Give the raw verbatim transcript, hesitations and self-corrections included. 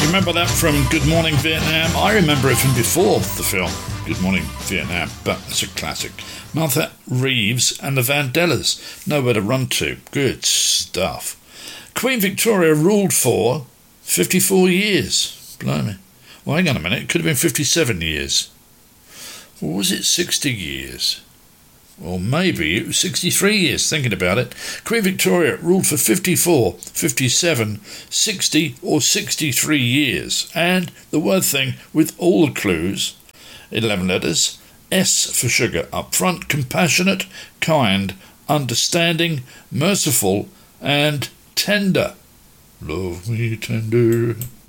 Remember that from Good Morning Vietnam? I remember it from before the film Good Morning Vietnam, but it's a classic. Martha Reeves and the Vandellas, Nowhere to Run To. Good stuff. Queen Victoria ruled for fifty-four years. Blimey. Well, hang on a minute. It could have been fifty-seven years. Or was it sixty years? Or maybe it was sixty-three years, thinking about it. Queen Victoria ruled for fifty-four, fifty-seven, sixty or sixty-three years. And the word thing with all the clues, eleven letters, S for sugar up front, compassionate, kind, understanding, merciful and tender. Love me tender.